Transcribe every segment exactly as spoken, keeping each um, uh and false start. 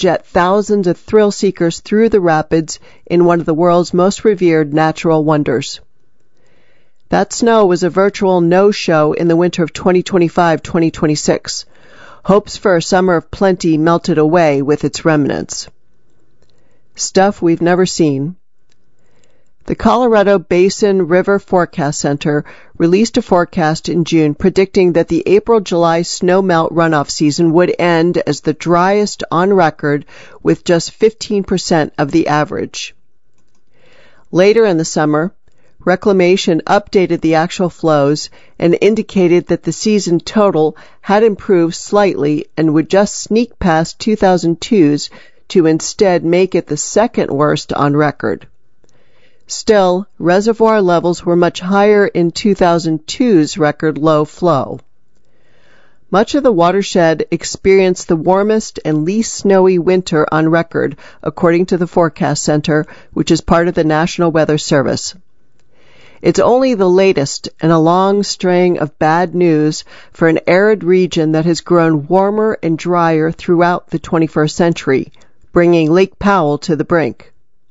jet thousands of thrill seekers through the rapids in one of the world's most revered natural wonders. That snow was a virtual no-show in the winter of twenty twenty-five twenty twenty-six. Hopes for a summer of plenty melted away with its remnants. Stuff we've never seen. The Colorado Basin River Forecast Center released a forecast in June predicting that the April-July snowmelt runoff season would end as the driest on record with just fifteen percent of the average. Later in the summer, Reclamation updated the actual flows and indicated that the season total had improved slightly and would just sneak past two thousand two's to instead make it the second worst on record. Still, reservoir levels were much higher in two thousand two's record low flow. Much of the watershed experienced the warmest and least snowy winter on record, according to the Forecast Center, which is part of the National Weather Service. It's only the latest in a long string of bad news for an arid region that has grown warmer and drier throughout the twenty-first century, bringing Lake Powell to the brink.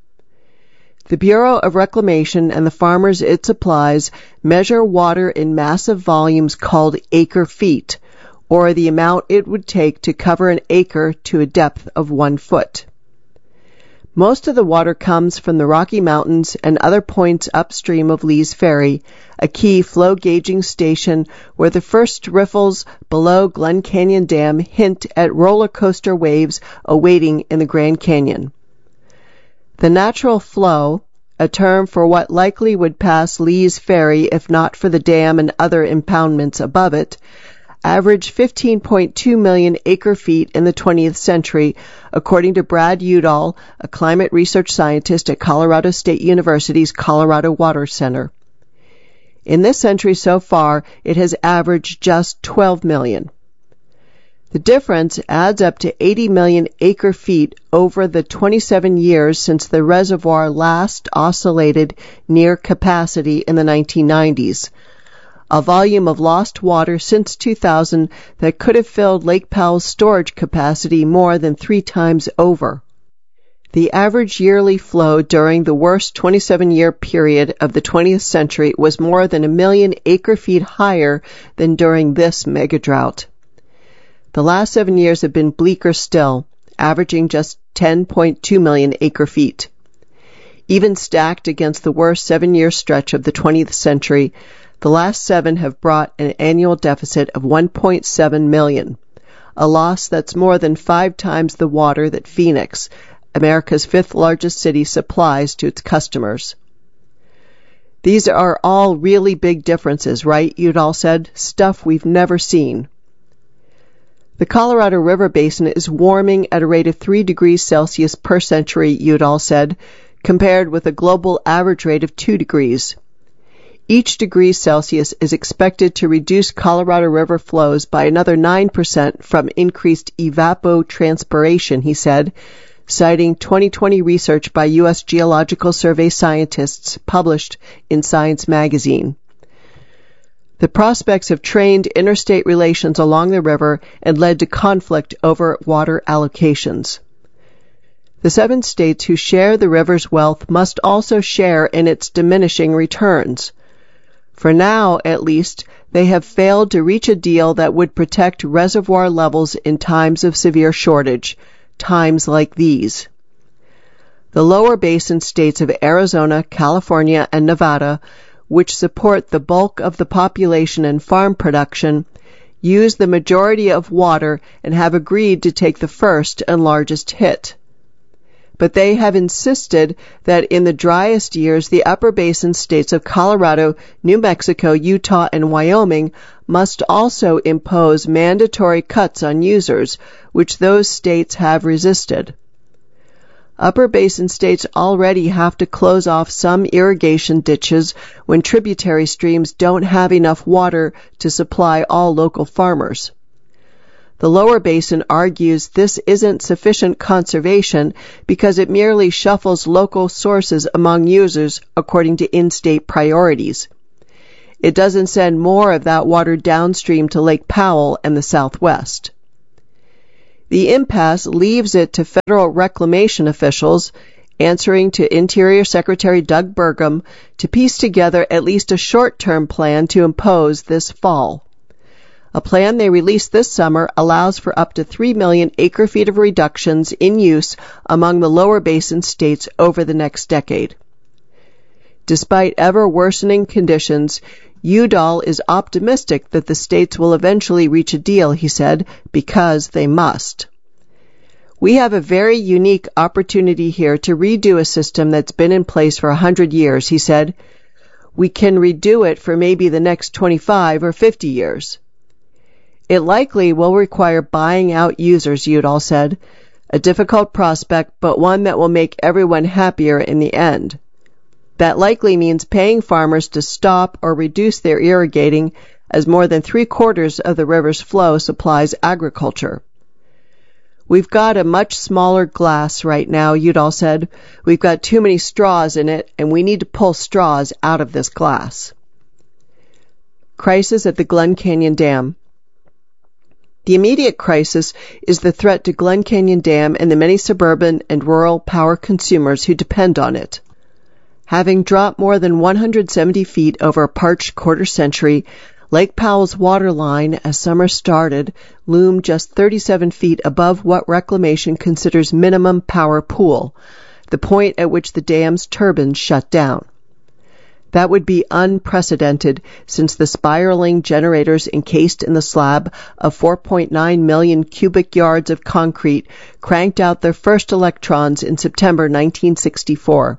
The Bureau of Reclamation and the farmers it supplies measure water in massive volumes called acre-feet, or the amount it would take to cover an acre to a depth of one foot. Most of the water comes from the Rocky Mountains and other points upstream of Lee's Ferry, a key flow gauging station where the first riffles below Glen Canyon Dam hint at roller coaster waves awaiting in the Grand Canyon. The natural flow, a term for what likely would pass Lee's Ferry if not for the dam and other impoundments above it, averaged fifteen point two million acre-feet in the twentieth century, according to Brad Udall, a climate research scientist at Colorado State University's Colorado Water Center. In this century so far, it has averaged just twelve million. The difference adds up to eighty million acre-feet over the twenty-seven years since the reservoir last oscillated near capacity in the nineteen nineties. A volume of lost water since two thousand that could have filled Lake Powell's storage capacity more than three times over. The average yearly flow during the worst twenty-seven-year period of the twentieth century was more than a million acre-feet higher than during this mega-drought. The last seven years have been bleaker still, averaging just ten point two million acre-feet. Even stacked against the worst seven-year stretch of the twentieth century, the last seven have brought an annual deficit of one point seven million, a loss that's more than five times the water that Phoenix, America's fifth largest city, supplies to its customers. These are all really big differences, right? Udall said. Stuff we've never seen. The Colorado River Basin is warming at a rate of three degrees Celsius per century, Udall said, compared with a global average rate of two degrees. Each degree Celsius is expected to reduce Colorado River flows by another nine percent from increased evapotranspiration, he said, citing twenty twenty research by U S Geological Survey scientists published in Science magazine. The prospects have trained interstate relations along the river and led to conflict over water allocations. The seven states who share the river's wealth must also share in its diminishing returns. For now, at least, they have failed to reach a deal that would protect reservoir levels in times of severe shortage, times like these. The lower basin states of Arizona, California, and Nevada, which support the bulk of the population and farm production, use the majority of water and have agreed to take the first and largest hit. But they have insisted that in the driest years, the upper basin states of Colorado, New Mexico, Utah, and Wyoming must also impose mandatory cuts on users, which those states have resisted. Upper basin states already have to close off some irrigation ditches when tributary streams don't have enough water to supply all local farmers. The lower basin argues this isn't sufficient conservation because it merely shuffles local sources among users according to in-state priorities. It doesn't send more of that water downstream to Lake Powell and the Southwest. The impasse leaves it to federal reclamation officials, answering to Interior Secretary Doug Burgum, to piece together at least a short-term plan to impose this fall. A plan they released this summer allows for up to three million acre-feet of reductions in use among the lower basin states over the next decade. Despite ever-worsening conditions, Udall is optimistic that the states will eventually reach a deal, he said, because they must. We have a very unique opportunity here to redo a system that's been in place for a hundred years, he said. We can redo it for maybe the next twenty-five or fifty years. It likely will require buying out users, Udall said, a difficult prospect, but one that will make everyone happier in the end. That likely means paying farmers to stop or reduce their irrigating, as more than three-quarters of the river's flow supplies agriculture. We've got a much smaller glass right now, Udall said. We've got too many straws in it, and we need to pull straws out of this glass. Crisis at the Glen Canyon Dam. The immediate crisis is the threat to Glen Canyon Dam and the many suburban and rural power consumers who depend on it. Having dropped more than one hundred seventy feet over a parched quarter century, Lake Powell's water line, as summer started, loomed just thirty-seven feet above what reclamation considers minimum power pool, the point at which the dam's turbines shut down. That would be unprecedented since the spiraling generators encased in the slab of four point nine million cubic yards of concrete cranked out their first electrons in September nineteen sixty-four.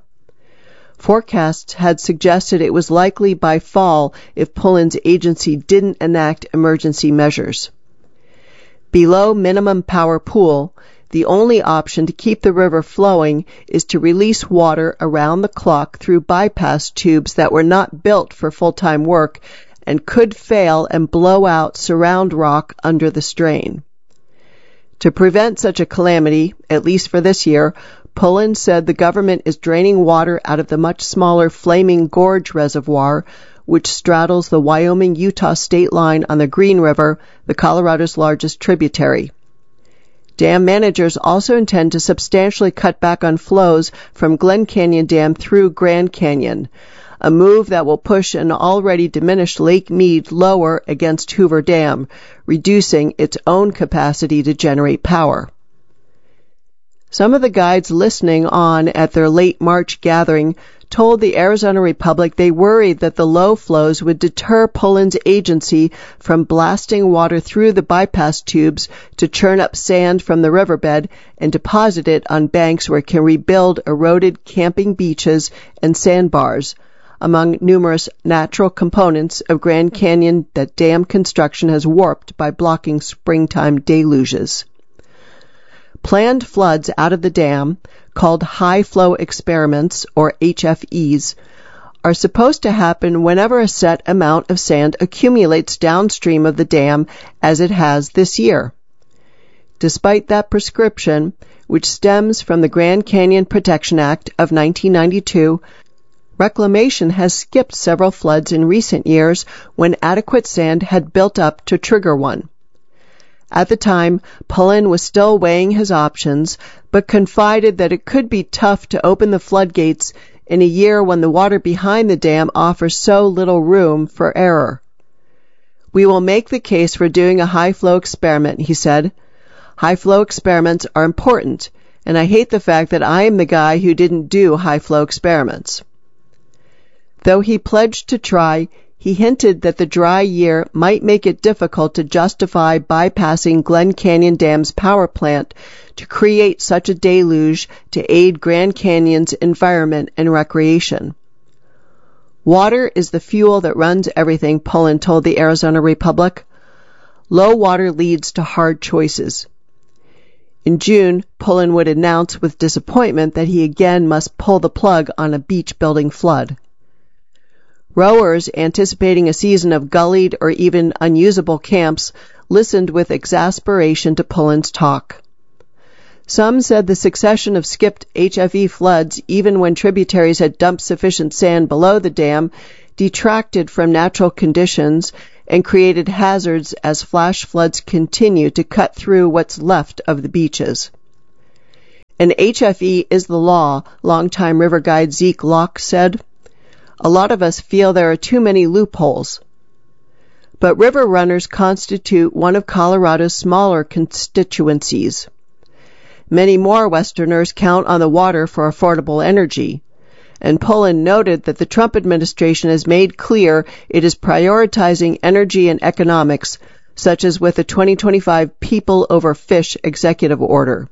Forecasts had suggested it was likely by fall if Pullen's agency didn't enact emergency measures. Below minimum power pool, the only option to keep the river flowing is to release water around the clock through bypass tubes that were not built for full-time work and could fail and blow out surround rock under the strain. To prevent such a calamity, at least for this year, Pullen said the government is draining water out of the much smaller Flaming Gorge Reservoir, which straddles the Wyoming-Utah state line on the Green River, the Colorado's largest tributary. Dam managers also intend to substantially cut back on flows from Glen Canyon Dam through Grand Canyon, a move that will push an already diminished Lake Mead lower against Hoover Dam, reducing its own capacity to generate power. Some of the guides listening on at their late March gathering told the Arizona Republic they worried that the low flows would deter Pullen's agency from blasting water through the bypass tubes to churn up sand from the riverbed and deposit it on banks where it can rebuild eroded camping beaches and sandbars, among numerous natural components of Grand Canyon that dam construction has warped by blocking springtime deluges. Planned floods out of the dam, called high-flow experiments, or H F Es, are supposed to happen whenever a set amount of sand accumulates downstream of the dam, as it has this year. Despite that prescription, which stems from the Grand Canyon Protection Act of nineteen ninety-two, Reclamation has skipped several floods in recent years when adequate sand had built up to trigger one. At the time, Pullen was still weighing his options, but confided that it could be tough to open the floodgates in a year when the water behind the dam offers so little room for error. We will make the case for doing a high-flow experiment, he said. High-flow experiments are important, and I hate the fact that I am the guy who didn't do high-flow experiments. Though he pledged to try, he hinted that the dry year might make it difficult to justify bypassing Glen Canyon Dam's power plant to create such a deluge to aid Grand Canyon's environment and recreation. Water is the fuel that runs everything, Pullen told the Arizona Republic. Low water leads to hard choices. In June, Pullen would announce with disappointment that he again must pull the plug on a beach-building flood. Rowers, anticipating a season of gullied or even unusable camps, listened with exasperation to Pullen's talk. Some said the succession of skipped H F E floods, even when tributaries had dumped sufficient sand below the dam, detracted from natural conditions and created hazards as flash floods continue to cut through what's left of the beaches. And H F E is the law, longtime river guide Zeke Locke said. A lot of us feel there are too many loopholes. But river runners constitute one of Colorado's smaller constituencies. Many more Westerners count on the water for affordable energy. And Pullen noted that the Trump administration has made clear it is prioritizing energy and economics, such as with the twenty twenty-five People Over Fish executive order.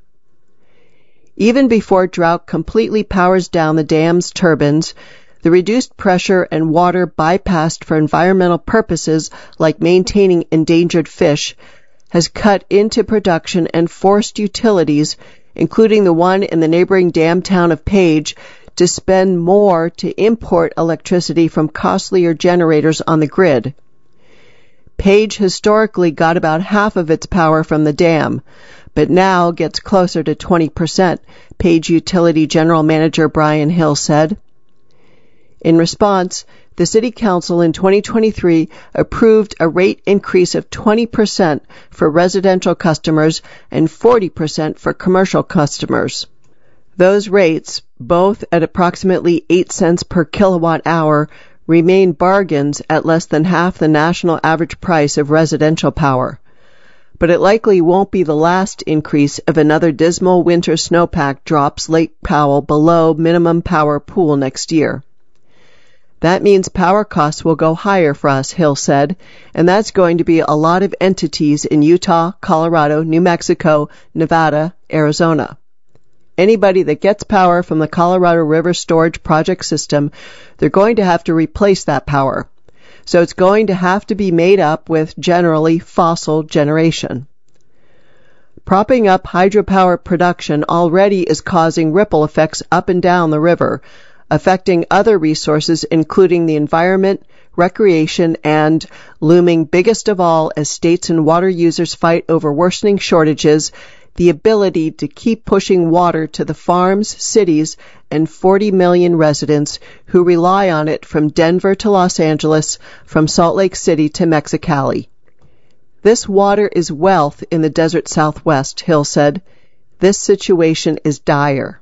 Even before drought completely powers down the dam's turbines, the reduced pressure and water bypassed for environmental purposes like maintaining endangered fish has cut into production and forced utilities, including the one in the neighboring dam town of Page, to spend more to import electricity from costlier generators on the grid. Page historically got about half of its power from the dam, but now gets closer to twenty percent, Page Utility General Manager Brian Hill said. In response, the City Council in twenty twenty-three approved a rate increase of twenty percent for residential customers and forty percent for commercial customers. Those rates, both at approximately eight cents per kilowatt hour, remain bargains at less than half the national average price of residential power. But it likely won't be the last increase if another dismal winter snowpack drops Lake Powell below minimum power pool next year. That means power costs will go higher for us, Hill said, and that's going to be a lot of entities in Utah, Colorado, New Mexico, Nevada, Arizona. Anybody that gets power from the Colorado River Storage Project system, they're going to have to replace that power. So it's going to have to be made up with generally fossil generation. Propping up hydropower production already is causing ripple effects up and down the river, affecting other resources including the environment, recreation, and, looming biggest of all as states and water users fight over worsening shortages, the ability to keep pushing water to the farms, cities, and forty million residents who rely on it from Denver to Los Angeles, from Salt Lake City to Mexicali. This water is wealth in the desert Southwest, Hill said. This situation is dire.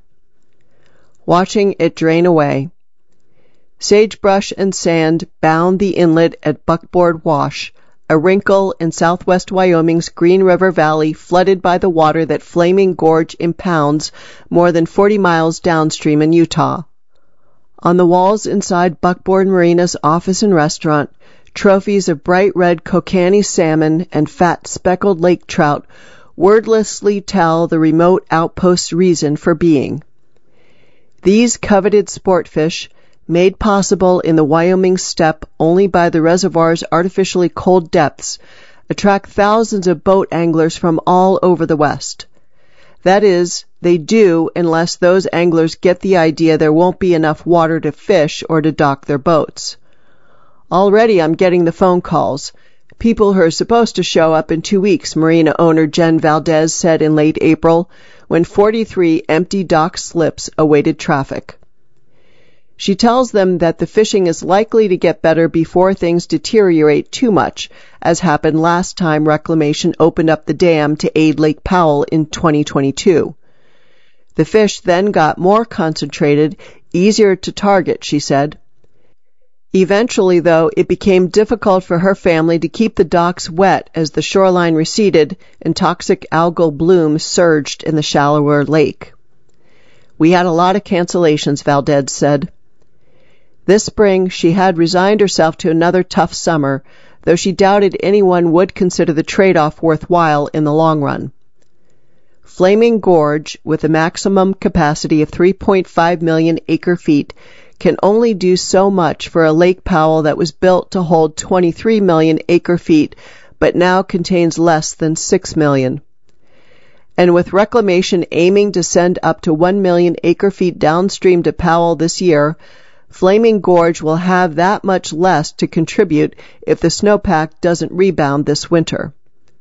Watching it drain away. Sagebrush and sand bound the inlet at Buckboard Wash, a wrinkle in southwest Wyoming's Green River Valley flooded by the water that Flaming Gorge impounds more than forty miles downstream in Utah. On the walls inside Buckboard Marina's office and restaurant, trophies of bright red kokanee salmon and fat speckled lake trout wordlessly tell the remote outpost's reason for being. These coveted sportfish, made possible in the Wyoming steppe only by the reservoir's artificially cold depths, attract thousands of boat anglers from all over the West. That is, they do unless those anglers get the idea there won't be enough water to fish or to dock their boats. Already I'm getting the phone calls. People who are supposed to show up in two weeks, marina owner Jen Valdez said in late April, when forty-three empty dock slips awaited traffic. She tells them that the fishing is likely to get better before things deteriorate too much, as happened last time Reclamation opened up the dam to aid Lake Powell in twenty twenty-two. The fish then got more concentrated, easier to target, she said. Eventually, though, it became difficult for her family to keep the docks wet as the shoreline receded and toxic algal bloom surged in the shallower lake. We had a lot of cancellations, Valdez said. This spring, she had resigned herself to another tough summer, though she doubted anyone would consider the trade-off worthwhile in the long run. Flaming Gorge, with a maximum capacity of three point five million acre-feet, can only do so much for a Lake Powell that was built to hold twenty-three million acre-feet, but now contains less than six million. And with Reclamation aiming to send up to one million acre-feet downstream to Powell this year, Flaming Gorge will have that much less to contribute if the snowpack doesn't rebound this winter.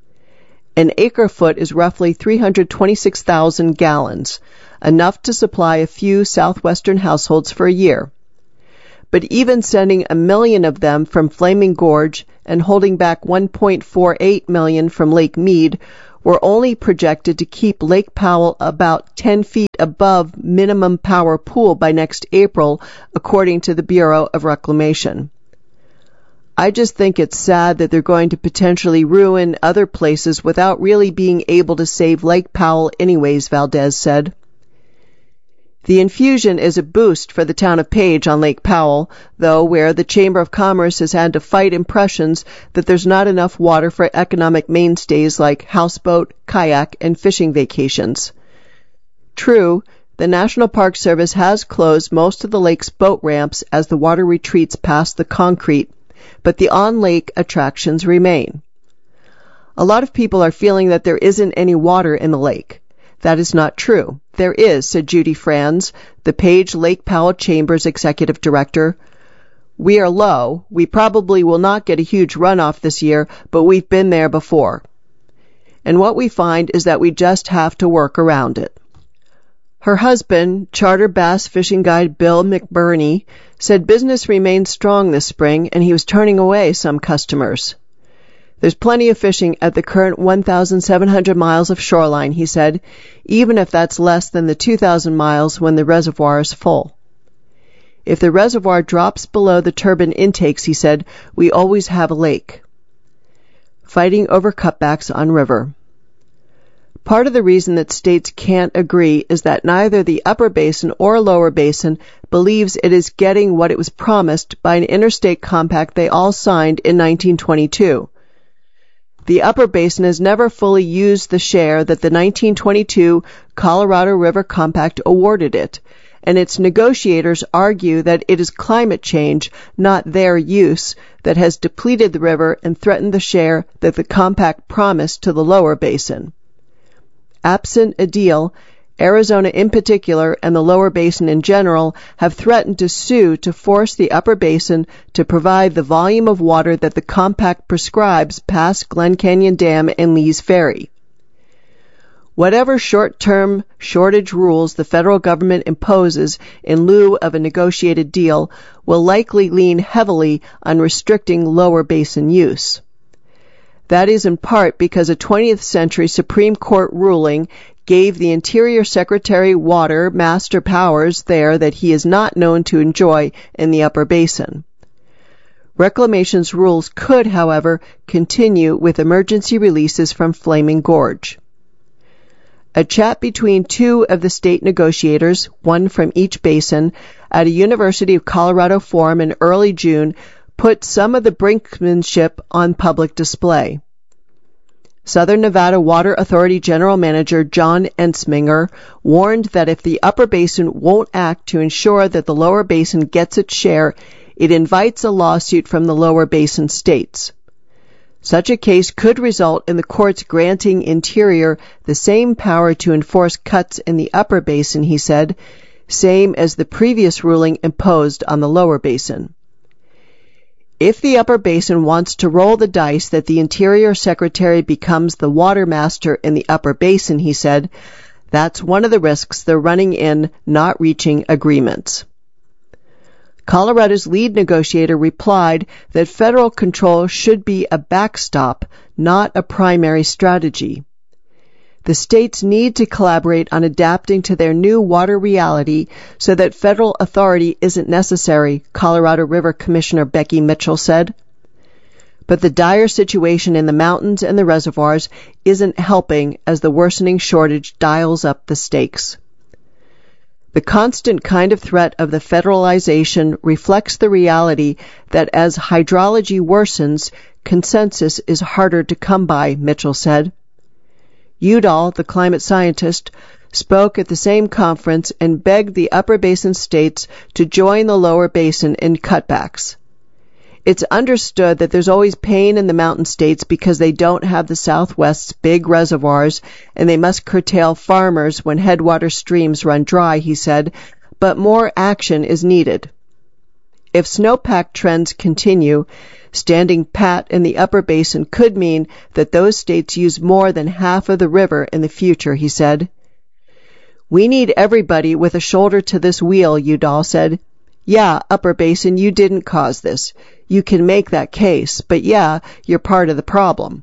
An acre-foot is roughly three hundred twenty-six thousand gallons, enough to supply a few southwestern households for a year. But even sending a million of them from Flaming Gorge and holding back one point four eight million dollars from Lake Mead were only projected to keep Lake Powell about ten feet above minimum power pool by next April, according to the Bureau of Reclamation. I just think it's sad that they're going to potentially ruin other places without really being able to save Lake Powell anyways, Valdez said. The infusion is a boost for the town of Page on Lake Powell, though, where the Chamber of Commerce has had to fight impressions that there's not enough water for economic mainstays like houseboat, kayak, and fishing vacations. True, the National Park Service has closed most of the lake's boat ramps as the water retreats past the concrete, but the on-lake attractions remain. A lot of people are feeling that there isn't any water in the lake. That is not true. There is, said Judy Franz, the Page Lake Powell Chamber's executive director. We are low. We probably will not get a huge runoff this year, but we've been there before. And what we find is that we just have to work around it. Her husband, charter bass fishing guide Bill McBurney, said business remained strong this spring and he was turning away some customers. There's plenty of fishing at the current one thousand seven hundred miles of shoreline, he said, even if that's less than the two thousand miles when the reservoir is full. If the reservoir drops below the turbine intakes, he said, we always have a lake. Fighting over cutbacks on river. Part of the reason that states can't agree is that neither the upper basin or lower basin believes it is getting what it was promised by an interstate compact they all signed in nineteen twenty-two. The upper basin has never fully used the share that the nineteen twenty-two Colorado River Compact awarded it, and its negotiators argue that it is climate change, not their use, that has depleted the river and threatened the share that the compact promised to the lower basin. Absent a deal, Arizona in particular and the lower basin in general have threatened to sue to force the upper basin to provide the volume of water that the compact prescribes past Glen Canyon Dam and Lee's Ferry. Whatever short-term shortage rules the federal government imposes in lieu of a negotiated deal will likely lean heavily on restricting lower basin use. That is in part because a twentieth century Supreme Court ruling gave the Interior Secretary water master powers there that he is not known to enjoy in the upper basin. Reclamation's rules could, however, continue with emergency releases from Flaming Gorge. A chat between two of the state negotiators, one from each basin, at a University of Colorado forum in early June put some of the brinkmanship on public display. Southern Nevada Water Authority General Manager John Ensminger warned that if the upper basin won't act to ensure that the lower basin gets its share, it invites a lawsuit from the lower basin states. Such a case could result in the courts granting Interior the same power to enforce cuts in the upper basin, he said, same as the previous ruling imposed on the lower basin. If the upper basin wants to roll the dice that the Interior Secretary becomes the water master in the upper basin, he said, that's one of the risks they're running in not reaching agreements. Colorado's lead negotiator replied that federal control should be a backstop, not a primary strategy. The states need to collaborate on adapting to their new water reality so that federal authority isn't necessary, Colorado River Commissioner Becky Mitchell said. But the dire situation in the mountains and the reservoirs isn't helping as the worsening shortage dials up the stakes. The constant kind of threat of the federalization reflects the reality that as hydrology worsens, consensus is harder to come by, Mitchell said. Udall, the climate scientist, spoke at the same conference and begged the upper basin states to join the lower basin in cutbacks. It's understood that there's always pain in the mountain states because they don't have the Southwest's big reservoirs and they must curtail farmers when headwater streams run dry, he said, but more action is needed. If snowpack trends continue, standing pat in the upper basin could mean that those states use more than half of the river in the future, he said. We need everybody with a shoulder to this wheel, Udall said. Yeah, Upper Basin, you didn't cause this. You can make that case, but yeah, you're part of the problem.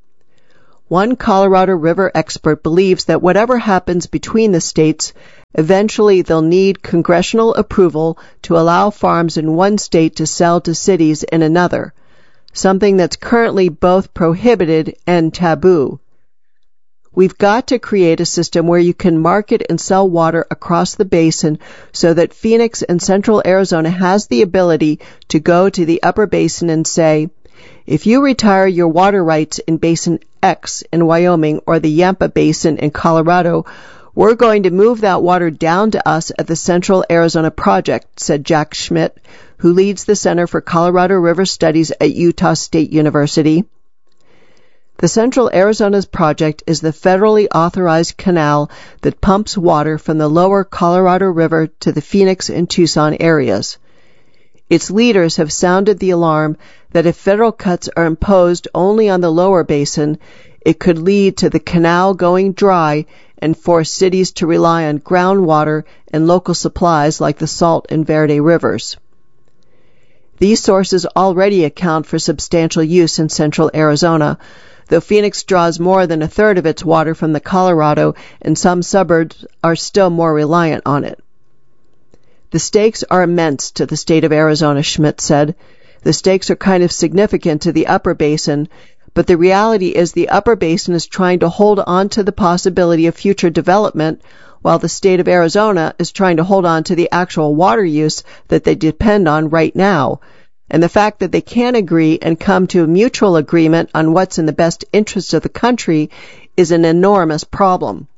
One Colorado River expert believes that whatever happens between the states, eventually they'll need congressional approval to allow farms in one state to sell to cities in another, something that's currently both prohibited and taboo. We've got to create a system where you can market and sell water across the basin so that Phoenix and Central Arizona has the ability to go to the Upper Basin and say, if you retire your water rights in Basin X in Wyoming or the Yampa Basin in Colorado, we're going to move that water down to us at the Central Arizona Project, said Jack Schmidt, who leads the Center for Colorado River Studies at Utah State University. The Central Arizona's project is the federally authorized canal that pumps water from the lower Colorado River to the Phoenix and Tucson areas. Its leaders have sounded the alarm that if federal cuts are imposed only on the lower basin, it could lead to the canal going dry and force cities to rely on groundwater and local supplies like the Salt and Verde rivers. These sources already account for substantial use in central Arizona, though Phoenix draws more than a third of its water from the Colorado, and some suburbs are still more reliant on it. The stakes are immense to the state of Arizona, Schmidt said. The stakes are kind of significant to the Upper Basin, but the reality is the Upper Basin is trying to hold on to the possibility of future development, while the state of Arizona is trying to hold on to the actual water use that they depend on right now. And the fact that they can't agree and come to a mutual agreement on what's in the best interest of the country is an enormous problem.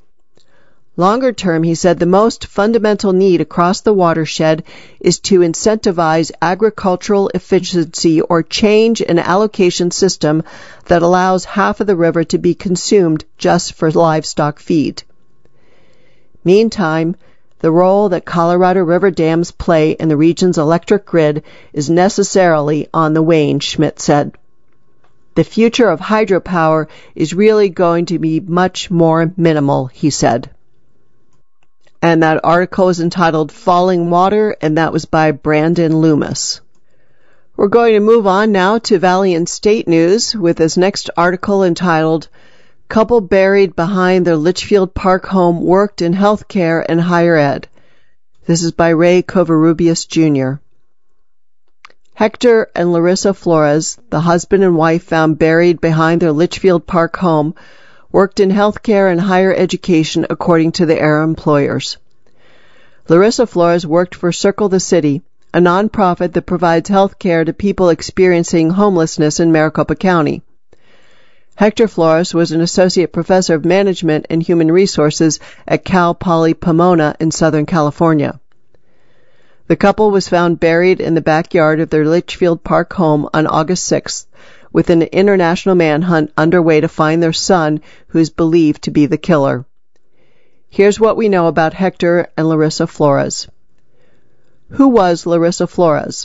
Longer term, he said, the most fundamental need across the watershed is to incentivize agricultural efficiency or change an allocation system that allows half of the river to be consumed just for livestock feed. Meantime, the role that Colorado River dams play in the region's electric grid is necessarily on the wane, Schmidt said. The future of hydropower is really going to be much more minimal, he said. And that article is entitled Falling Water, and that was by Brandon Loomis. We're going to move on now to Valiant State News with this next article entitled Couple Buried Behind Their Litchfield Park Home Worked in Healthcare and Higher Ed. This is by Ray Covarrubias, Junior Hector and Larissa Flores, the husband and wife found buried behind their Litchfield Park home, worked in healthcare and higher education according to their employers. Larissa Flores worked for Circle the City, a nonprofit that provides health care to people experiencing homelessness in Maricopa County. Hector Flores was an associate professor of management and human resources at Cal Poly Pomona in Southern California. The couple was found buried in the backyard of their Litchfield Park home on August sixth, with an international manhunt underway to find their son, who is believed to be the killer. Here's what we know about Hector and Larissa Flores. Who was Larissa Flores?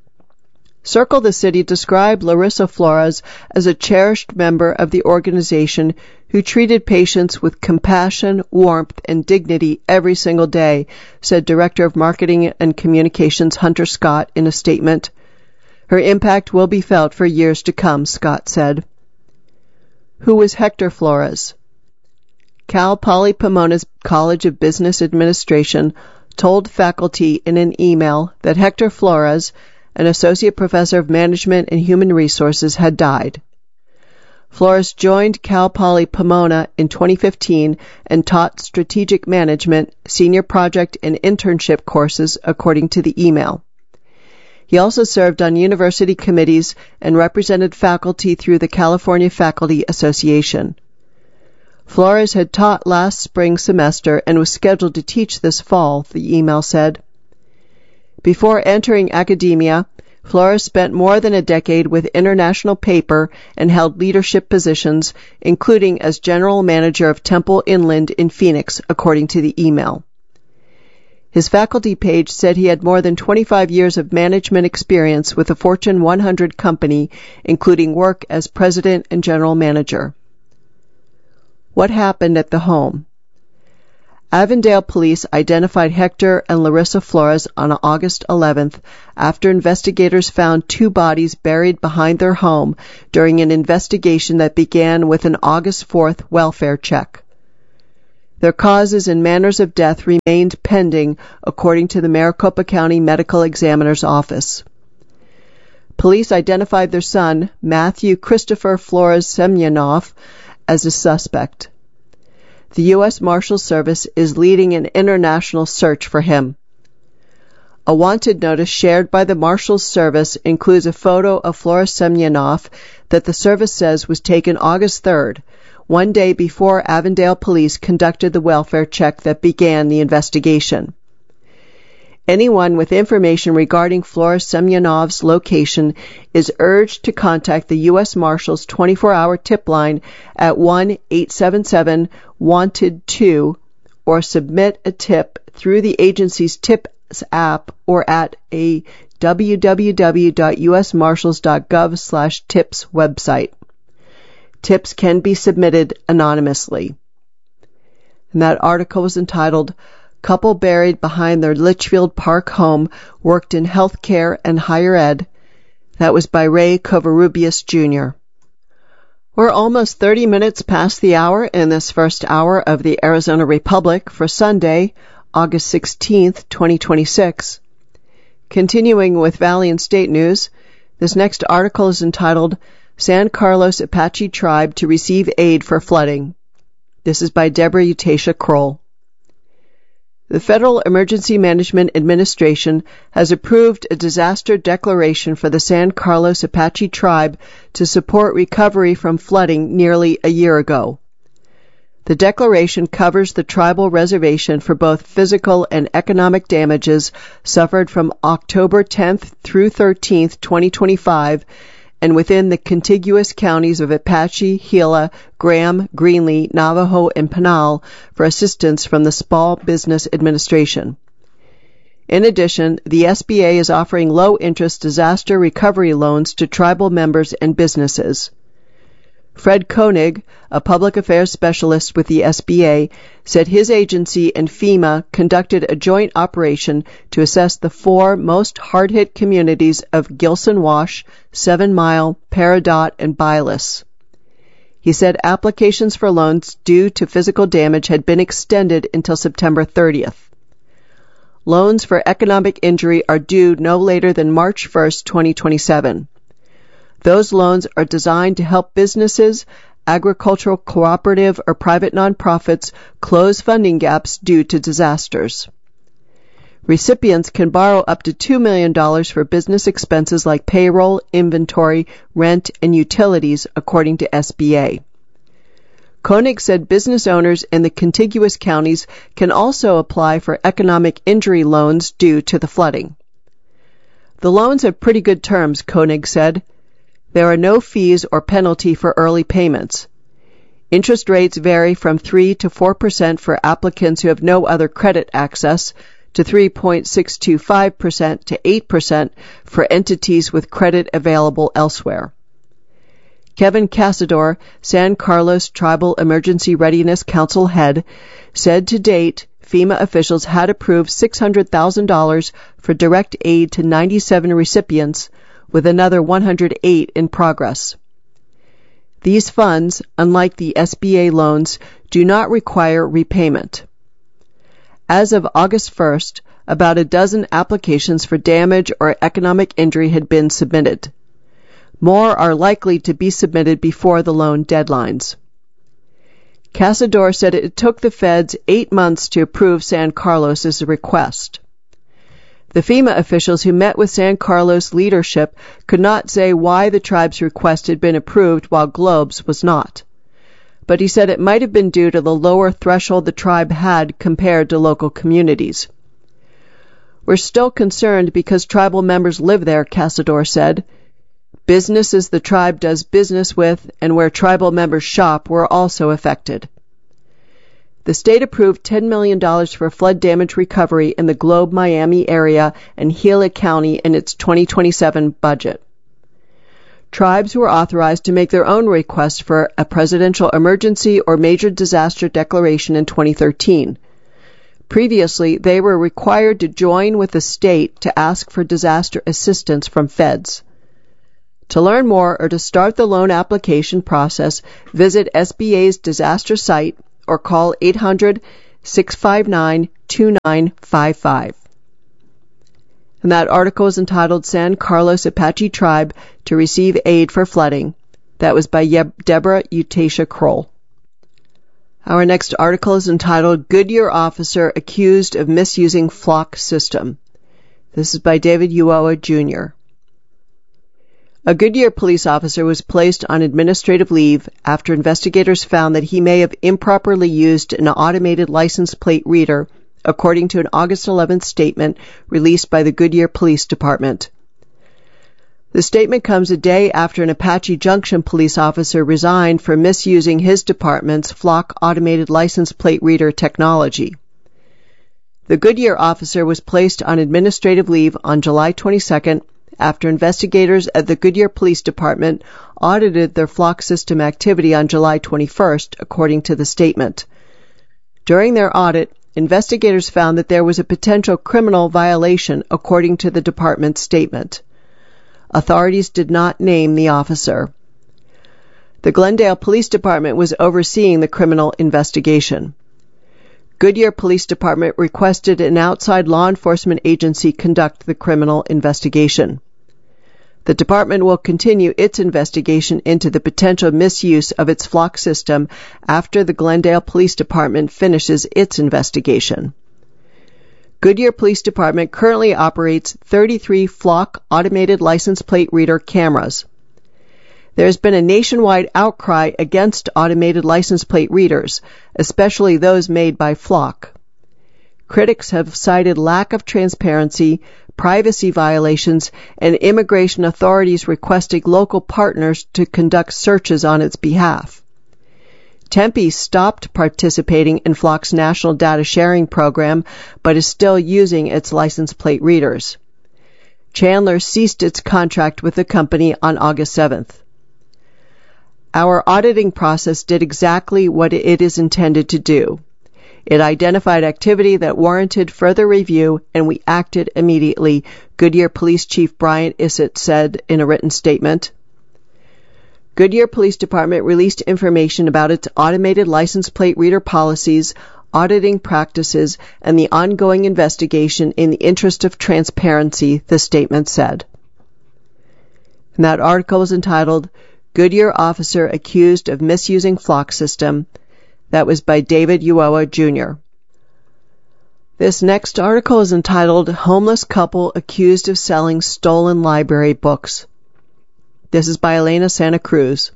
Circle the City described Larissa Flores as a cherished member of the organization who treated patients with compassion, warmth, and dignity every single day, said Director of Marketing and Communications Hunter Scott in a statement. Her impact will be felt for years to come, Scott said. Who was Hector Flores? Cal Poly Pomona's College of Business Administration told faculty in an email that Hector Flores, an associate professor of management and human resources, had died. Flores joined Cal Poly Pomona in twenty fifteen and taught strategic management, senior project, and internship courses, according to the email. He also served on university committees and represented faculty through the California Faculty Association. Flores had taught last spring semester and was scheduled to teach this fall, the email said. Before entering academia, Flores spent more than a decade with International Paper and held leadership positions, including as general manager of Temple Inland in Phoenix, according to the email. His faculty page said he had more than twenty-five years of management experience with a Fortune one hundred company, including work as president and general manager. What happened at the home? Avondale police identified Hector and Larissa Flores on August eleventh after investigators found two bodies buried behind their home during an investigation that began with an August fourth welfare check. Their causes and manners of death remained pending, according to the Maricopa County Medical Examiner's Office. Police identified their son, Matthew Christopher Flores Semyonov, as a suspect. The U S Marshals Service is leading an international search for him. A wanted notice shared by the Marshals Service includes a photo of Flores Semyonov that the service says was taken August third, one day before Avondale police conducted the welfare check that began the investigation. Anyone with information regarding Flores Semyonov's location is urged to contact the U S Marshals twenty-four hour tip line at one eight seven seven wanted two or submit a tip through the agency's TIPS app or at a w w w dot u s marshals dot gov slash tips website. Tips can be submitted anonymously. And that article was entitled, Couple Buried Behind Their Litchfield Park Home Worked in Healthcare and Higher Ed. That was by Ray Covarrubias, Junior We're almost thirty minutes past the hour in this first hour of the Arizona Republic for Sunday, August sixteenth, twenty twenty-six. Continuing with Valley and State News, this next article is entitled, San Carlos Apache Tribe to Receive Aid for Flooding. This is by Deborah Utasha Kroll. The Federal Emergency Management Administration has approved a disaster declaration for the San Carlos Apache Tribe to support recovery from flooding nearly a year ago. The declaration covers the tribal reservation for both physical and economic damages suffered from October tenth through thirteenth, twenty twenty-five, and within the contiguous counties of Apache, Gila, Graham, Greenlee, Navajo, and Pinal for assistance from the Small Business Administration. In addition, the S B A is offering low-interest disaster recovery loans to tribal members and businesses. Fred Koenig, a public affairs specialist with the S B A, said his agency and FEMA conducted a joint operation to assess the four most hard-hit communities of Gilson Wash, Seven Mile, Peridot, and Bylis. He said applications for loans due to physical damage had been extended until September thirtieth. Loans for economic injury are due no later than March first, twenty twenty-seven. Those loans are designed to help businesses, agricultural cooperative, or private nonprofits close funding gaps due to disasters. Recipients can borrow up to two million dollars for business expenses like payroll, inventory, rent, and utilities, according to S B A. Koenig said business owners in the contiguous counties can also apply for economic injury loans due to the flooding. The loans have pretty good terms, Koenig said. There are no fees or penalty for early payments. Interest rates vary from three to four percent for applicants who have no other credit access to three point six two five percent to eight percent for entities with credit available elsewhere. Kevin Casador, San Carlos Tribal Emergency Readiness Council head, said to date FEMA officials had approved six hundred thousand dollars for direct aid to ninety-seven recipients, with another one hundred eight in progress. These funds, unlike the S B A loans, do not require repayment. As of August first, about a dozen applications for damage or economic injury had been submitted. More are likely to be submitted before the loan deadlines. Casador said it took the feds eight months to approve San Carlos's request. The FEMA officials who met with San Carlos leadership could not say why the tribe's request had been approved while Globe's was not. But he said it might have been due to the lower threshold the tribe had compared to local communities. We're still concerned because tribal members live there, Casador said. Businesses the tribe does business with and where tribal members shop were also affected. The state approved ten million dollars for flood damage recovery in the Globe Miami area and Gila County in its twenty twenty-seven budget. Tribes were authorized to make their own requests for a presidential emergency or major disaster declaration in twenty thirteen. Previously, they were required to join with the state to ask for disaster assistance from feds. To learn more or to start the loan application process, visit S B A's disaster site or call eight hundred, six five nine, two nine five five. And that article is entitled San Carlos Apache Tribe to Receive Aid for Flooding. That was by Ye- Deborah Utasia Kroll. Our next article is entitled Goodyear Officer Accused of Misusing Flock System. This is by David Uoa, Junior A Goodyear police officer was placed on administrative leave after investigators found that he may have improperly used an automated license plate reader, according to an August eleventh statement released by the Goodyear Police Department. The statement comes a day after an Apache Junction police officer resigned for misusing his department's Flock automated license plate reader technology. The Goodyear officer was placed on administrative leave on July twenty-second after investigators at the Goodyear Police Department audited their Flock system activity on July twenty-first, according to the statement. During their audit, investigators found that there was a potential criminal violation, according to the department's statement. Authorities did not name the officer. The Glendale Police Department was overseeing the criminal investigation. Goodyear Police Department requested an outside law enforcement agency conduct the criminal investigation. The department will continue its investigation into the potential misuse of its Flock system after the Glendale Police Department finishes its investigation. Goodyear Police Department currently operates thirty-three Flock automated license plate reader cameras. There has been a nationwide outcry against automated license plate readers, especially those made by Flock. Critics have cited lack of transparency, privacy violations, and immigration authorities requesting local partners to conduct searches on its behalf. Tempe stopped participating in Flock's national data sharing program, but is still using its license plate readers. Chandler ceased its contract with the company on August seventh. Our auditing process did exactly what it is intended to do. It identified activity that warranted further review, and we acted immediately, Goodyear Police Chief Brian Issett said in a written statement. Goodyear Police Department released information about its automated license plate reader policies, auditing practices, and the ongoing investigation in the interest of transparency, the statement said. And that article was entitled Goodyear Officer Accused of Misusing Flock System. That was by David Uoa, Junior This next article is entitled Homeless Couple Accused of Selling Stolen Library Books. This is by Elena Santa Cruz.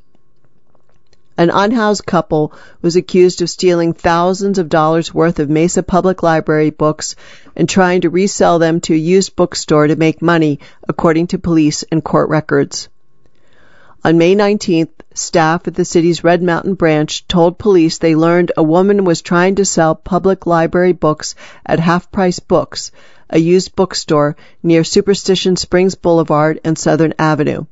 An unhoused couple was accused of stealing thousands of dollars worth of Mesa Public Library books and trying to resell them to a used bookstore to make money, according to police and court records. On May nineteenth, staff at the city's Red Mountain branch told police they learned a woman was trying to sell public library books at Half Price Books, a used bookstore near Superstition Springs Boulevard and Southern Avenue.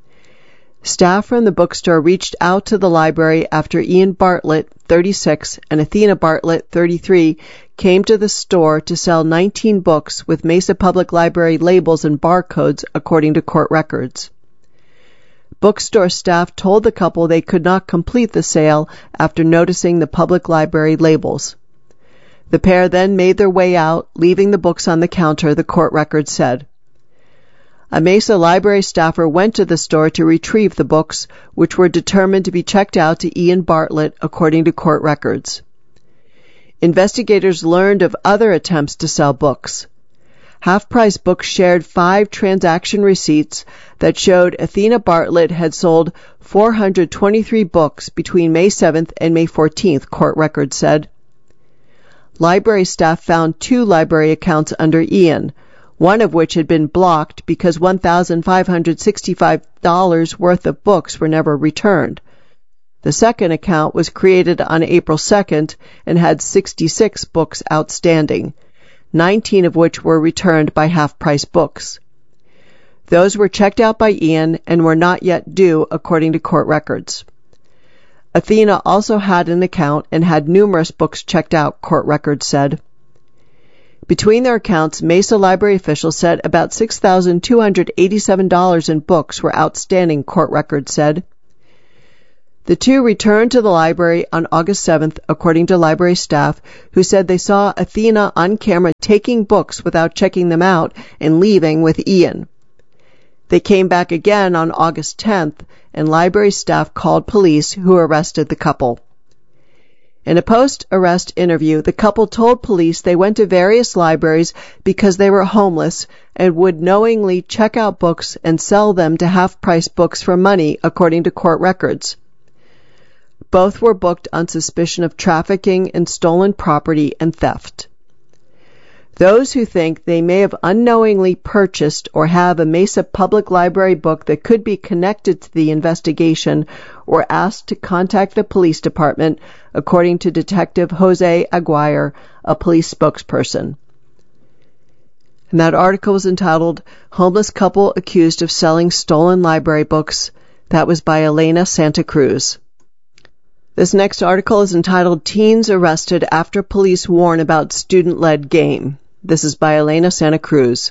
Staff from the bookstore reached out to the library after Ian Bartlett, thirty-six, and Athena Bartlett, thirty-three, came to the store to sell nineteen books with Mesa Public Library labels and barcodes, according to court records. Bookstore staff told the couple they could not complete the sale after noticing the public library labels. The pair then made their way out, leaving the books on the counter, the court record said. A Mesa library staffer went to the store to retrieve the books, which were determined to be checked out to Ian Bartlett, according to court records. Investigators learned of other attempts to sell books. Half Price Books shared five transaction receipts that showed Athena Bartlett had sold four hundred twenty-three books between May seventh and May fourteenth, court records said. Library staff found two library accounts under Ian, one of which had been blocked because one thousand five hundred sixty-five dollars worth of books were never returned. The second account was created on April second and had sixty-six books outstanding, nineteen of which were returned by Half Price Books. Those were checked out by Ian and were not yet due, according to court records. Athena also had an account and had numerous books checked out, court records said. Between their accounts, Mesa Library officials said about six thousand two hundred eighty-seven dollars in books were outstanding, court records said. The two returned to the library on August seventh, according to library staff, who said they saw Athena on camera taking books without checking them out and leaving with Ian. They came back again on August tenth, and library staff called police, who arrested the couple. In a post-arrest interview, the couple told police they went to various libraries because they were homeless and would knowingly check out books and sell them to half-price books for money, according to court records. Both were booked on suspicion of trafficking in stolen property and theft. Those who think they may have unknowingly purchased or have a Mesa Public Library book that could be connected to the investigation were asked to contact the police department, according to Detective Jose Aguirre, a police spokesperson. And that article was entitled, Homeless Couple Accused of Selling Stolen Library Books. That was by Elena Santa Cruz. This next article is entitled, Teens Arrested After Police Warn About Student-Led Game. This is by Elena Santa Cruz.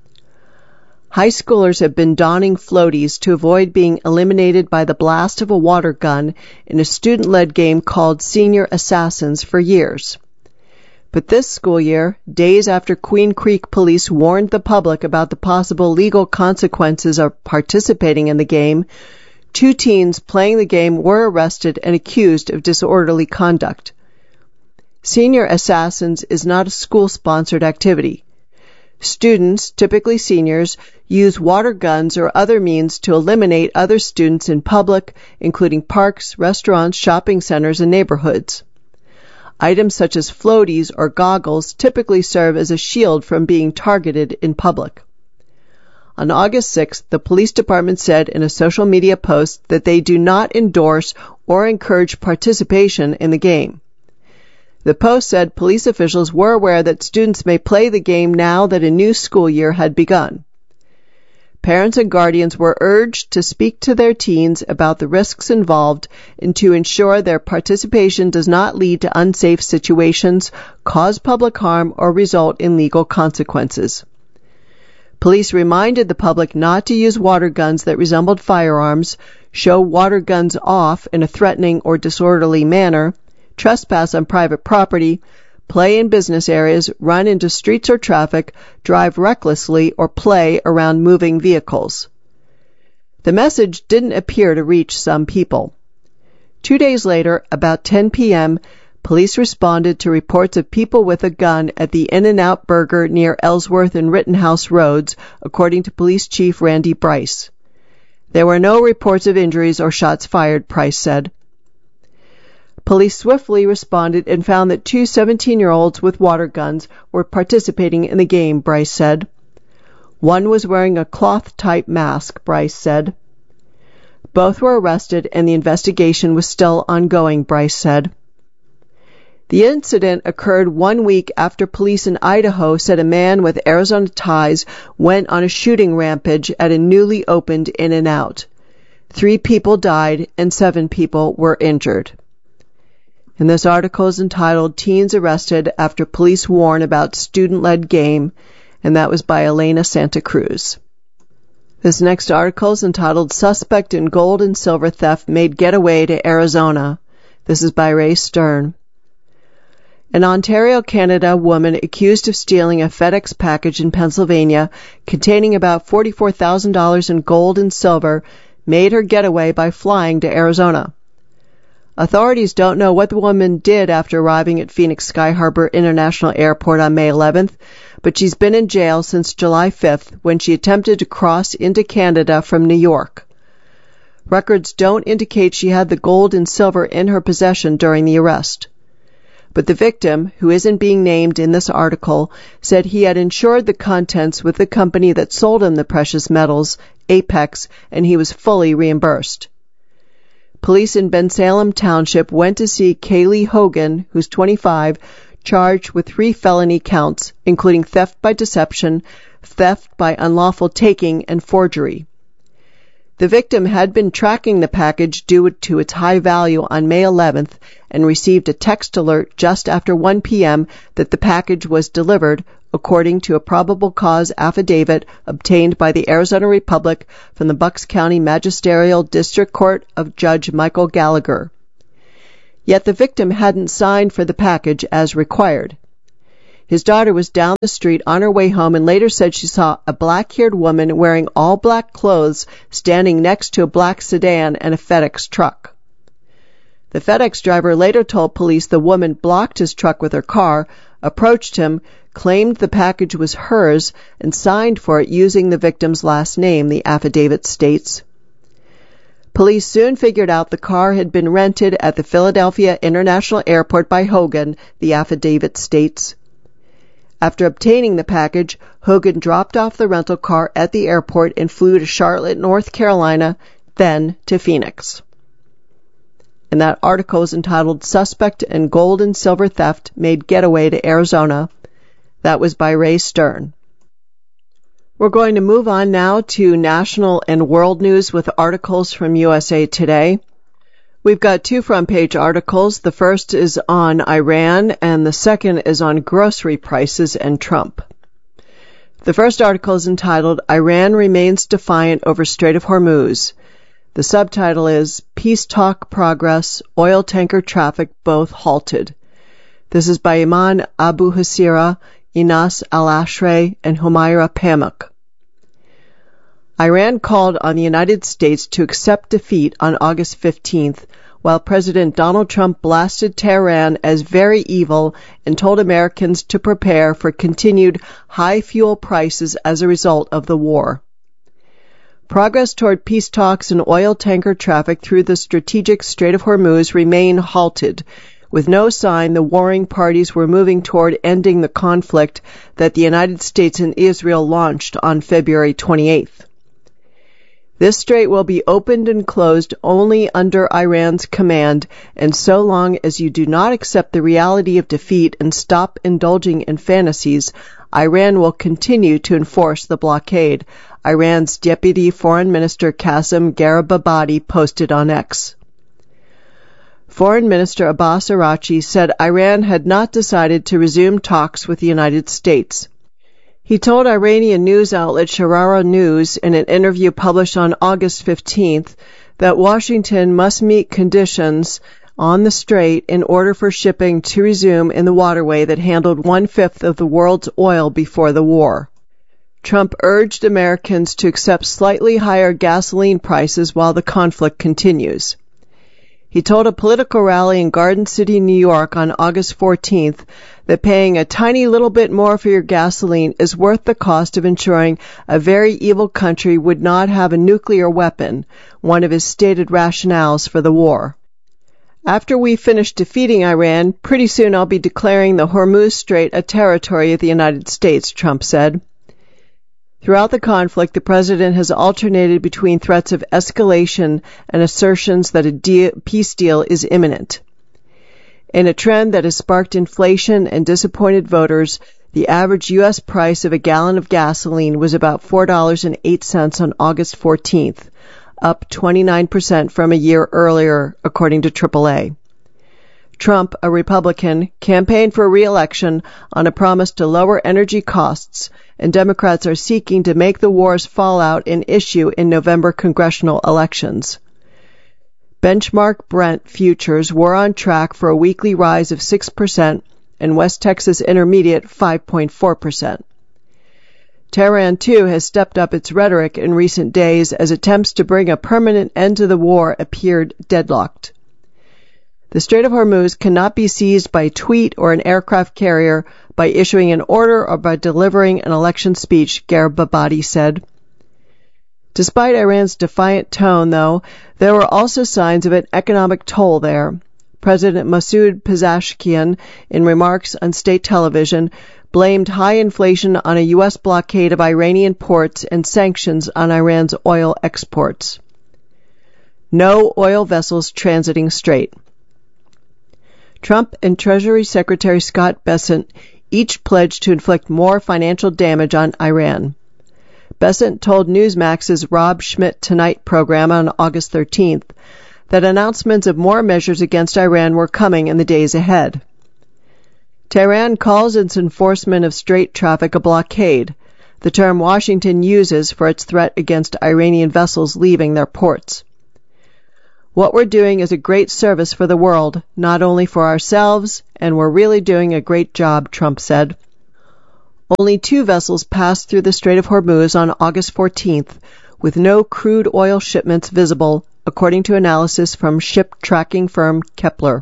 High schoolers have been donning floaties to avoid being eliminated by the blast of a water gun in a student-led game called Senior Assassins for years. But this school year, days after Queen Creek police warned the public about the possible legal consequences of participating in the game, two teens playing the game were arrested and accused of disorderly conduct. Senior Assassins is not a school-sponsored activity. Students, typically seniors, use water guns or other means to eliminate other students in public, including parks, restaurants, shopping centers, and neighborhoods. Items such as floaties or goggles typically serve as a shield from being targeted in public. On August sixth, the police department said in a social media post that they do not endorse or encourage participation in the game. The post said police officials were aware that students may play the game now that a new school year had begun. Parents and guardians were urged to speak to their teens about the risks involved and to ensure their participation does not lead to unsafe situations, cause public harm, or result in legal consequences. Police reminded the public not to use water guns that resembled firearms, show water guns off in a threatening or disorderly manner, trespass on private property, play in business areas, run into streets or traffic, drive recklessly, or play around moving vehicles. The message didn't appear to reach some people. Two days later, about ten p.m., police responded to reports of people with a gun at the In-N-Out Burger near Ellsworth and Rittenhouse Roads, according to Police Chief Randy Bryce. There were no reports of injuries or shots fired, Price said. Police swiftly responded and found that two seventeen-year-olds with water guns were participating in the game, Bryce said. One was wearing a cloth-type mask, Bryce said. Both were arrested and the investigation was still ongoing, Bryce said. The incident occurred one week after police in Idaho said a man with Arizona ties went on a shooting rampage at a newly opened In-N-Out. Three people died and seven people were injured. And this article is entitled Teens Arrested After Police Warn About Student-Led Game, and that was by Elena Santa Cruz. This next article is entitled Suspect in Gold and Silver Theft Made Getaway to Arizona. This is by Ray Stern. An Ontario, Canada woman accused of stealing a FedEx package in Pennsylvania containing about forty-four thousand dollars in gold and silver made her getaway by flying to Arizona. Authorities don't know what the woman did after arriving at Phoenix Sky Harbor International Airport on May eleventh, but she's been in jail since July fifth when she attempted to cross into Canada from New York. Records don't indicate she had the gold and silver in her possession during the arrest. But the victim, who isn't being named in this article, said he had insured the contents with the company that sold him the precious metals, Apex, and he was fully reimbursed. Police in Bensalem Township went to see Kaylee Hogan, who's twenty-five, charged with three felony counts, including theft by deception, theft by unlawful taking, and forgery. The victim had been tracking the package due to its high value on May eleventh and received a text alert just after one p.m. that the package was delivered, according to a probable cause affidavit obtained by the Arizona Republic from the Bucks County Magisterial District Court of Judge Michael Gallagher. Yet the victim hadn't signed for the package as required. His daughter was down the street on her way home and later said she saw a black-haired woman wearing all black clothes standing next to a black sedan and a FedEx truck. The FedEx driver later told police the woman blocked his truck with her car, approached him, claimed the package was hers, and signed for it using the victim's last name, the affidavit states. Police soon figured out the car had been rented at the Philadelphia International Airport by Hogan, the affidavit states. After obtaining the package, Hogan dropped off the rental car at the airport and flew to Charlotte, North Carolina, then to Phoenix. And that article is entitled Suspect in Gold and Silver Theft Made Getaway to Arizona. That was by Ray Stern. We're going to move on now to national and world news with articles from U S A Today. We've got two front-page articles. The first is on Iran, and the second is on grocery prices and Trump. The first article is entitled, Iran Remains Defiant Over Strait of Hormuz. The subtitle is, Peace Talk Progress, Oil Tanker Traffic Both Halted. This is by Iman Abu Hasira, Inas Al-Ashray, and Humaira Pamuk. Iran called on the United States to accept defeat on August fifteenth, while President Donald Trump blasted Tehran as very evil and told Americans to prepare for continued high fuel prices as a result of the war. Progress toward peace talks and oil tanker traffic through the strategic Strait of Hormuz remain halted, with no sign the warring parties were moving toward ending the conflict that the United States and Israel launched on February twenty-eighth. This strait will be opened and closed only under Iran's command, and so long as you do not accept the reality of defeat and stop indulging in fantasies, Iran will continue to enforce the blockade, Iran's Deputy Foreign Minister Qasem Garibabadi posted on X. Foreign Minister Abbas Araghchi said Iran had not decided to resume talks with the United States. He told Iranian news outlet Sharara News in an interview published on August fifteenth that Washington must meet conditions on the strait in order for shipping to resume in the waterway that handled one-fifth of the world's oil before the war. Trump urged Americans to accept slightly higher gasoline prices while the conflict continues. He told a political rally in Garden City, New York on August fourteenth that paying a tiny little bit more for your gasoline is worth the cost of ensuring a very evil country would not have a nuclear weapon, one of his stated rationales for the war. After we finish defeating Iran, pretty soon I'll be declaring the Hormuz Strait a territory of the United States, Trump said. Throughout the conflict, the president has alternated between threats of escalation and assertions that a de- peace deal is imminent. In a trend that has sparked inflation and disappointed voters, the average U S price of a gallon of gasoline was about four dollars and eight cents on August fourteenth, up twenty-nine percent from a year earlier, according to triple A. Trump, a Republican, campaigned for re-election on a promise to lower energy costs, and Democrats are seeking to make the war's fallout an issue in November congressional elections. Benchmark Brent futures were on track for a weekly rise of six percent and West Texas Intermediate five point four percent. Tehran, too, has stepped up its rhetoric in recent days as attempts to bring a permanent end to the war appeared deadlocked. The Strait of Hormuz cannot be seized by tweet or an aircraft carrier, by issuing an order, or by delivering an election speech, Garibabadi said. Despite Iran's defiant tone, though, there were also signs of an economic toll there. President Masoud Pezeshkian, in remarks on state television, blamed high inflation on a U S blockade of Iranian ports and sanctions on Iran's oil exports. No oil vessels transiting strait. Trump and Treasury Secretary Scott Bessent each pledged to inflict more financial damage on Iran. Bessent told Newsmax's Rob Schmidt Tonight program on August thirteenth that announcements of more measures against Iran were coming in the days ahead. Tehran calls its enforcement of strait traffic a blockade, the term Washington uses for its threat against Iranian vessels leaving their ports. What we're doing is a great service for the world, not only for ourselves, and we're really doing a great job, Trump said. Only two vessels passed through the Strait of Hormuz on August fourteenth, with no crude oil shipments visible, according to analysis from ship tracking firm Kepler.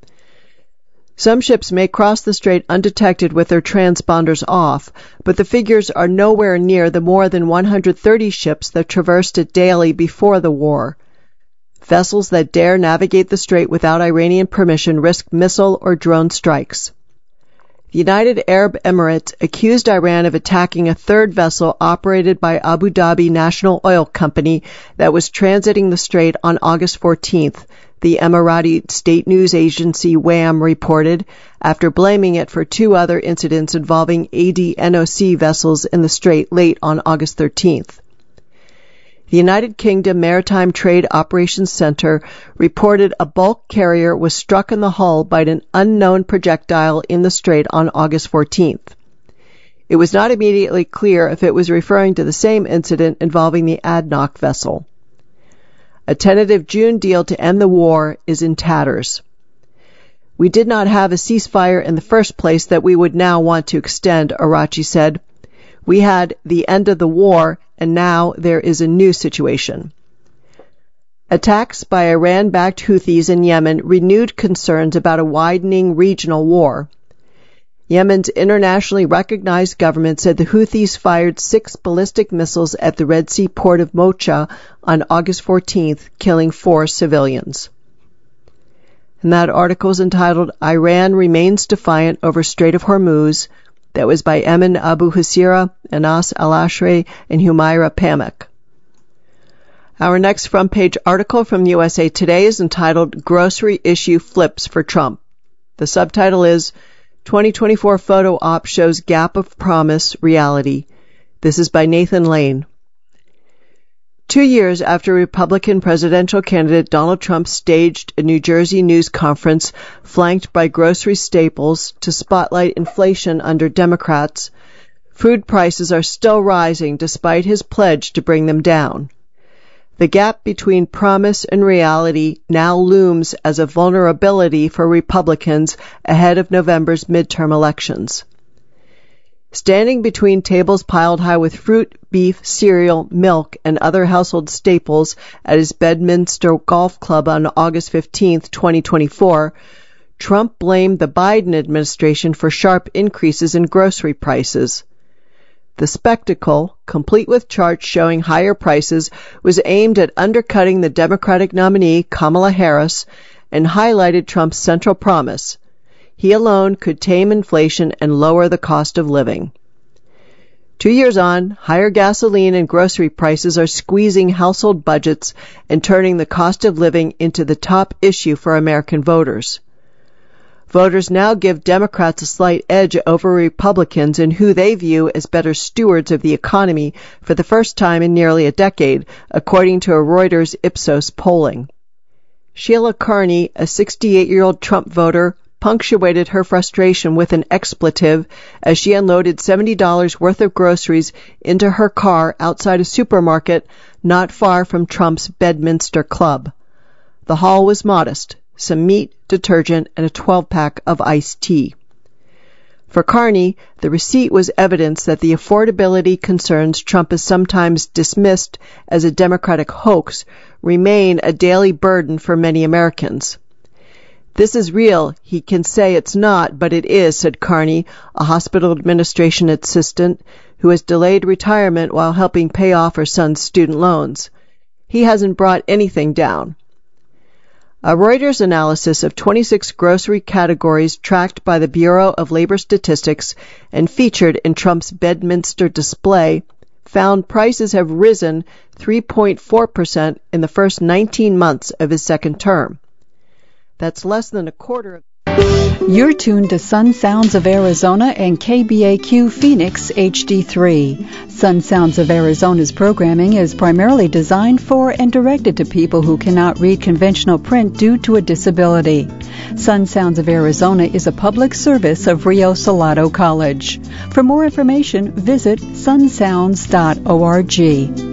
Some ships may cross the strait undetected with their transponders off, but the figures are nowhere near the more than one hundred thirty ships that traversed it daily before the war. Vessels that dare navigate the strait without Iranian permission risk missile or drone strikes. The United Arab Emirates accused Iran of attacking a third vessel operated by Abu Dhabi National Oil Company that was transiting the strait on August fourteenth, the Emirati state news agency W A M reported, after blaming it for two other incidents involving A D N O C vessels in the strait late on August thirteenth. The United Kingdom Maritime Trade Operations Center reported a bulk carrier was struck in the hull by an unknown projectile in the strait on August fourteenth. It was not immediately clear if it was referring to the same incident involving the ADNOC vessel. A tentative June deal to end the war is in tatters. We did not have a ceasefire in the first place that we would now want to extend, Arachi said. We had the end of the war, and now there is a new situation. Attacks by Iran-backed Houthis in Yemen renewed concerns about a widening regional war. Yemen's internationally recognized government said the Houthis fired six ballistic missiles at the Red Sea port of Mocha on August fourteenth, killing four civilians. And that article is entitled, Iran Remains Defiant Over Strait of Hormuz. That was by Emin Abu Hasira, Anas Al-Ashri, and Humaira Pamek. Our next front-page article from U S A Today is entitled, Grocery Issue Flips for Trump. The subtitle is, twenty twenty-four Photo Op Shows Gap of Promise Reality. This is by Nathan Lane. Two years after Republican presidential candidate Donald Trump staged a New Jersey news conference flanked by grocery staples to spotlight inflation under Democrats, food prices are still rising despite his pledge to bring them down. The gap between promise and reality now looms as a vulnerability for Republicans ahead of November's midterm elections. Standing between tables piled high with fruit, beef, cereal, milk, and other household staples at his Bedminster Golf Club on August fifteenth, twenty twenty-four, Trump blamed the Biden administration for sharp increases in grocery prices. The spectacle, complete with charts showing higher prices, was aimed at undercutting the Democratic nominee, Kamala Harris, and highlighted Trump's central promise. He alone could tame inflation and lower the cost of living. Two years on, higher gasoline and grocery prices are squeezing household budgets and turning the cost of living into the top issue for American voters. Voters now give Democrats a slight edge over Republicans in who they view as better stewards of the economy for the first time in nearly a decade, according to a Reuters Ipsos polling. Sheila Carney, a sixty-eight-year-old Trump voter, punctuated her frustration with an expletive as she unloaded seventy dollars worth of groceries into her car outside a supermarket not far from Trump's Bedminster Club. The haul was modest, some meat, detergent, and a twelve-pack of iced tea. For Carney, the receipt was evidence that the affordability concerns Trump has sometimes dismissed as a Democratic hoax remain a daily burden for many Americans. This is real. He can say it's not, but it is, said Carney, a hospital administration assistant who has delayed retirement while helping pay off her son's student loans. He hasn't brought anything down. A Reuters analysis of twenty-six grocery categories tracked by the Bureau of Labor Statistics and featured in Trump's Bedminster display found prices have risen three point four percent in the first nineteen months of his second term. That's less than a quarter of You're tuned to Sun Sounds of Arizona and K B A Q Phoenix H D three. Sun Sounds of Arizona's programming is primarily designed for and directed to people who cannot read conventional print due to a disability. Sun Sounds of Arizona is a public service of Rio Salado College. For more information, visit sun sounds dot org.